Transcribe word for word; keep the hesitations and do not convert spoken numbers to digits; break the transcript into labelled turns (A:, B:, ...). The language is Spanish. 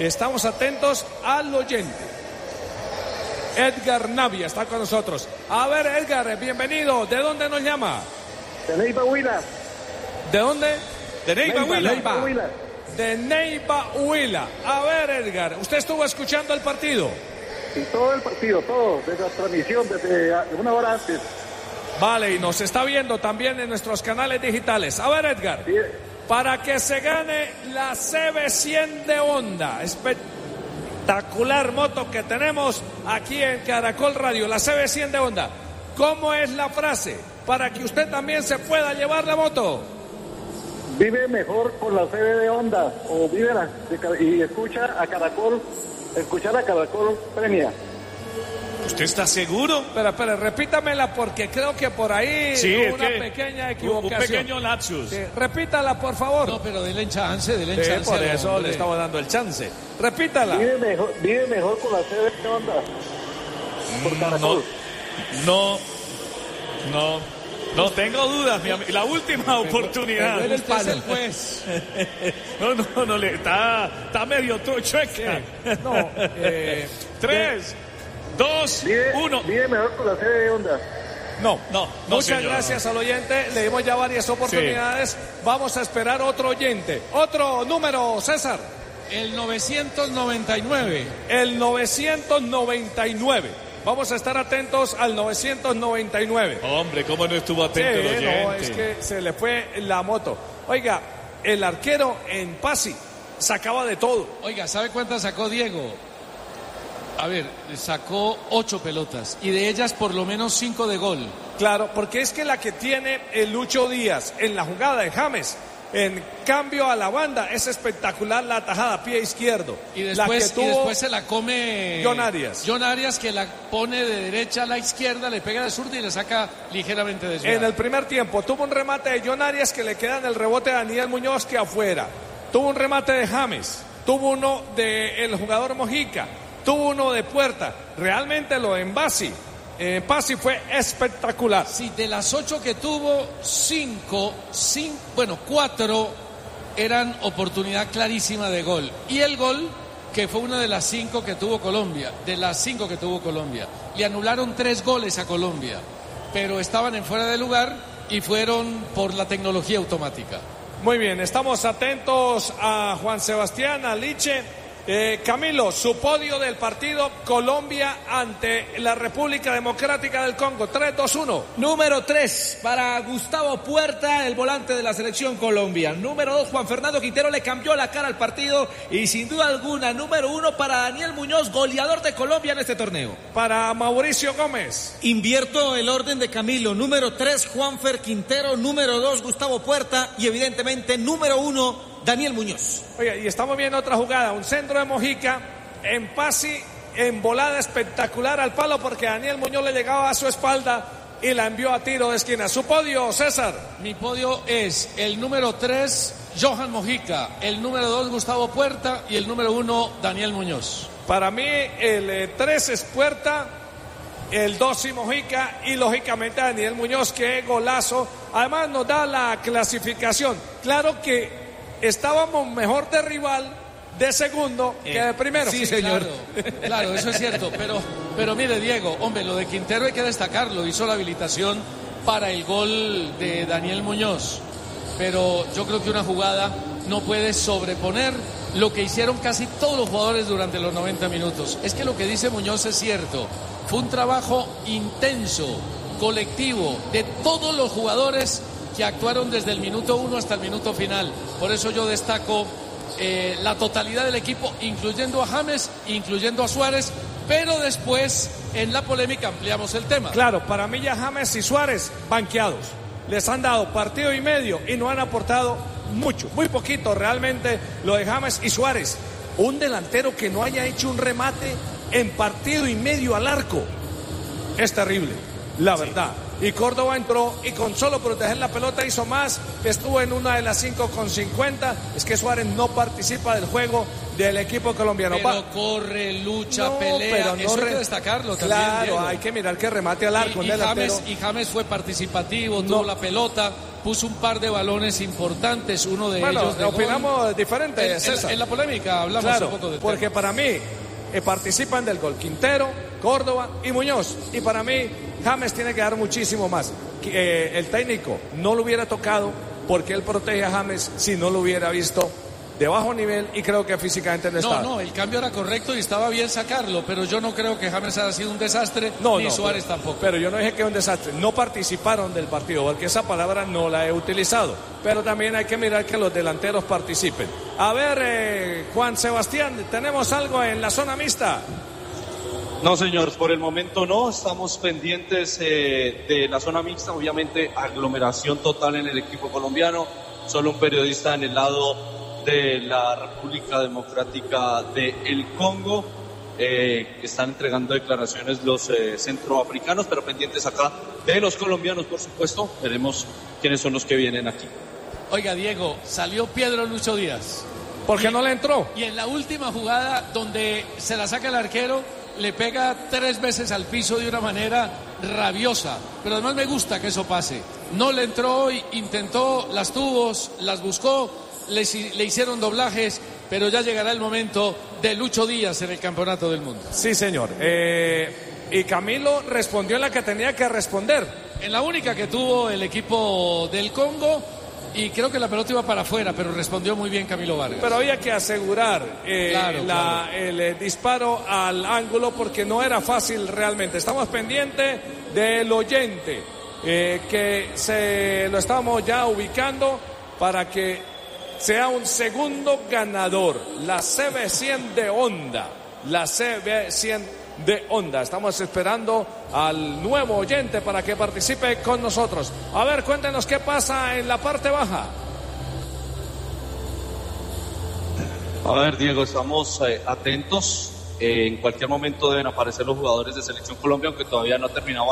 A: Estamos atentos al oyente. Edgar Navia está con nosotros. A ver, Edgar, bienvenido. ¿De dónde nos llama?
B: De Neiva Huila.
A: ¿De dónde?
C: De Neiva Huila.
B: Neiva Huila.
A: De Neiva Huila. A ver, Edgar, ¿usted estuvo escuchando el partido?
B: Y todo el partido, todo, desde la transmisión, desde una hora antes.
A: Vale, y nos está viendo también en nuestros canales digitales. A ver, Edgar,
B: Sí.
A: para que se gane la C B cien de Honda, espectacular moto que tenemos aquí en Caracol Radio, la C B cien de Honda. ¿Cómo es la frase para que usted también se pueda llevar la moto?
B: Vive mejor con la C B de Honda, o vive la, y escucha a Caracol, escuchar a Caracol premia.
C: ¿Usted está seguro?
A: Espera, espera, repítamela porque creo que por ahí
C: Sí,
A: hubo
C: es
A: una
C: que
A: pequeña
C: un-
A: equivocación.
C: Un pequeño lapsus.
A: Sí, repítala, por favor.
D: No, pero denle chance, denle
A: Sí,
D: chance.
A: por
D: al
A: eso
D: hombre.
A: le estamos dando el chance. Repítala.
B: Vive mejor, vive mejor con la C B de Honda. Por
C: No,
B: Caracol.
C: no, no, no tengo dudas, mi amigo. La última oportunidad.
D: Él es el juez.
C: No, no, no, le está, está medio tu- chueca.
A: No, eh,
C: Tres, dos,
B: Vive,
C: uno.
B: vive mejor con la C B de Honda.
A: No,
C: No, no,
A: Muchas
C: señor.
A: gracias al oyente. Le dimos ya varias oportunidades. Vamos a esperar otro oyente. Otro número, César.
D: El novecientos noventa y nueve.
A: El novecientos noventa y nueve. Vamos a estar atentos al novecientos noventa y nueve.
C: Hombre, ¿cómo no estuvo atento el
A: Sí,
C: oyente?
A: no, es que se le fue la moto. Oiga, el arquero en Pasi sacaba de todo.
D: Oiga, ¿sabe cuántas sacó Diego? A ver, sacó ocho pelotas y de ellas por lo menos cinco de gol.
A: Claro, porque es que la que tiene el Lucho Díaz en la jugada de James, en cambio a la banda, es espectacular la tajada, pie izquierdo.
D: Y
A: la que
D: después,
A: tuvo
D: y después se la come
A: John Arias.
D: John Arias, que la pone de derecha a la izquierda, le pega de zurda y le saca ligeramente desviado.
A: en el primer tiempo. Tuvo un remate de John Arias que le queda en el rebote a Daniel Muñoz que afuera. Tuvo un remate de James. Tuvo uno del jugador Mojica. Tuvo uno de Puerta. Realmente lo de Mbasi, eh, Pasi fue espectacular.
D: Sí, de las ocho que tuvo, cinco, cinco, bueno, cuatro eran oportunidad clarísima de gol. Y el gol, que fue una de las cinco que tuvo Colombia, de las cinco que tuvo Colombia. Le anularon tres goles a Colombia, pero estaban en fuera de lugar y fueron por la tecnología automática.
A: Muy bien, estamos atentos a Juan Sebastián, a Liche. Eh, Camilo, su podio del partido Colombia ante la República Democrática del Congo. tres, dos, uno.
E: Número tres para Gustavo Puerta, el volante de la selección Colombia. Número dos, Juan Fernando Quintero le cambió la cara al partido. Y sin duda alguna, número uno para Daniel Muñoz, goleador de Colombia en este torneo.
A: Para Mauricio Gómez.
F: Invierto el orden de Camilo. Número tres, Juanfer Quintero. Número dos, Gustavo Puerta. Y evidentemente, número uno, Daniel Muñoz.
A: Oiga, y estamos viendo otra jugada, un centro de Mojica, en Pasi, en volada espectacular al palo porque Daniel Muñoz le llegaba a su espalda y la envió a tiro de esquina. Su podio, César.
D: Mi podio es el número tres, Johan Mojica, el número dos, Gustavo Puerta y el número uno, Daniel Muñoz.
A: Para mí el tres es Puerta, el dos y Mojica y lógicamente Daniel Muñoz, que golazo. Además nos da la clasificación. Claro que estábamos mejor de rival de segundo
D: Eh,
A: que de primero.
D: Sí, señor. Claro, claro, eso es cierto. Pero, pero mire, Diego, hombre, lo de Quintero hay que destacarlo. Hizo la habilitación para el gol de Daniel Muñoz. Pero yo creo que una jugada no puede sobreponer lo que hicieron casi todos los jugadores durante los noventa minutos. Es que lo que dice Muñoz es cierto. Fue un trabajo intenso, colectivo, de todos los jugadores que actuaron desde el minuto uno hasta el minuto final. Por eso yo destaco eh, la totalidad del equipo, incluyendo a James, incluyendo a Suárez, pero después en la polémica ampliamos el tema.
A: Claro, para mí ya James y Suárez banqueados. Les han dado partido y medio y no han aportado mucho, muy poquito realmente lo de James y Suárez. Un delantero que no haya hecho un remate en partido y medio al arco es terrible, la verdad. Y Córdoba entró y con solo proteger la pelota hizo más, estuvo en una de las cinco con cincuenta. Es que Suárez no participa del juego del equipo colombiano.
D: Pero
A: Va.
D: corre, lucha,
A: No,
D: pelea,
A: pero no
D: eso hay
A: re-
D: que destacarlo también,
A: Claro,
D: Diego.
A: hay que mirar que remate al arco.
D: Y,
A: un
D: y
A: delantero.
D: James, y James fue participativo,
A: No.
D: tuvo la pelota, puso un par de balones importantes, uno de
A: bueno,
D: ellos de
A: opinamos
D: gol.
A: diferente,
D: En, en,
A: César.
D: en la polémica hablamos
A: Claro,
D: un poco de
A: porque
D: tema.
A: para mí eh, participan del gol Quintero, Córdoba y Muñoz. Y para mí James tiene que dar muchísimo más. Eh, el técnico no lo hubiera tocado porque él protege a James si no lo hubiera visto de bajo nivel y creo que físicamente no
D: No,
A: estaba.
D: no, el cambio era correcto y estaba bien sacarlo, pero yo no creo que James haya sido un desastre,
A: No,
D: ni
A: no,
D: Suárez
A: pero,
D: tampoco.
A: Pero yo no dije que es un desastre. No participaron del partido, porque esa palabra no la he utilizado. Pero también hay que mirar que los delanteros participen. A ver, eh, Juan Sebastián, ¿tenemos algo en la zona mixta?
G: No, señor, por el momento no. Estamos pendientes eh, de la zona mixta. Obviamente, aglomeración total en el equipo colombiano. Solo un periodista en el lado de la República Democrática del Congo. Eh, están entregando declaraciones los eh, centroafricanos, pero pendientes acá de los colombianos, por supuesto. Veremos quiénes son los que vienen aquí.
D: Oiga, Diego, salió Pedro Lucho Díaz.
A: ¿Por qué no le entró?
D: Y en la última jugada, donde se la saca el arquero, le pega tres veces al piso de una manera rabiosa. Pero además me gusta que eso pase. No le entró, intentó, las tuvo, las buscó, le, le hicieron doblajes, pero ya llegará el momento de Lucho Díaz en el Campeonato del Mundo.
A: Sí, señor. Eh, y Camilo respondió en la que tenía que responder.
D: En la única que tuvo el equipo del Congo, y creo que la pelota iba para afuera, pero respondió muy bien Camilo Vargas.
A: Pero había que asegurar eh,
D: Claro,
A: la,
D: claro.
A: el eh, disparo al ángulo porque no era fácil realmente. Estamos pendientes del oyente eh, que se lo estamos ya ubicando para que sea un segundo ganador. La C B cien de Honda. La C B cien de Honda. Estamos esperando al nuevo oyente para que participe con nosotros. A ver, cuéntenos qué pasa en la parte baja.
G: A ver, Diego, estamos eh, atentos. Eh, en cualquier momento deben aparecer los jugadores de Selección Colombia, aunque todavía no ha terminado